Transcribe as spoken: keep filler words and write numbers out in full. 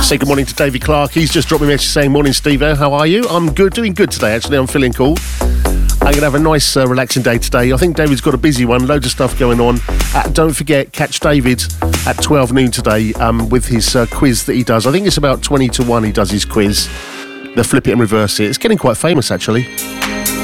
Say good morning to Davey Clark. He's just dropped me a message saying, morning Steve, how are you? I'm good, doing good today actually, I'm feeling cool. I'm going to have a nice uh, relaxing day today. I think David's got a busy one, loads of stuff going on. Uh, don't forget, catch David at twelve noon today um, with his uh, quiz that he does. I think it's about twenty to one he does his quiz. The Flip It and Reverse It. It's getting quite famous actually.